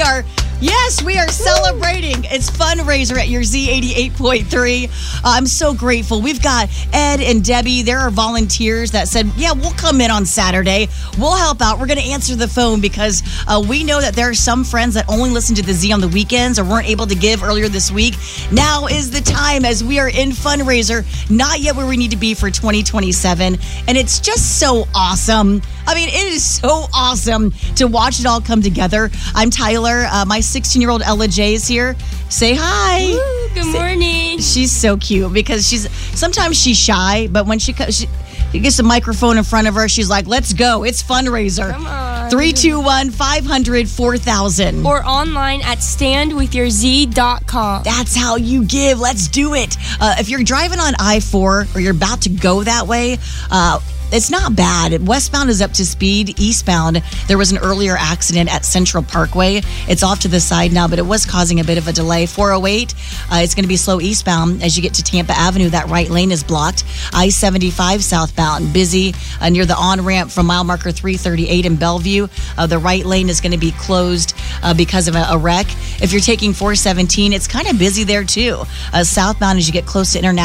we are celebrating. It's fundraiser at your Z88.3. I'm so grateful. We've got Ed and Debbie. There are volunteers that said, we'll come in on Saturday. We'll help out. We're going to answer the phone because we know that there are some friends that only listen to the Z on the weekends or weren't able to give earlier this week. Now is the time as we are in fundraiser, not yet where we need to be for 2027. And it's just so awesome. I mean, it is so awesome to watch it all come together. I'm Tyler. My 16-year-old Ella J is here. Say hi. Woo, good morning. She's so cute because sometimes she's shy, but when she gets a microphone in front of her, she's like, let's go. It's fundraiser. Come on. 321-500-4000. Or online at standwithyourz.com. That's how you give. Let's do it. If you're driving on I-4 or you're about to go that way, it's not bad. Westbound is up to speed. Eastbound, there was an earlier accident at Central Parkway. It's off to the side now, but it was causing a bit of a delay. 408, it's going to be slow eastbound as you get to Tampa Avenue. That right lane is blocked. I-75 southbound, busy near the on-ramp from mile marker 338 in Bellevue. The right lane is going to be closed because of a wreck. If you're taking 417, it's kind of busy there too. Southbound as you get close to International.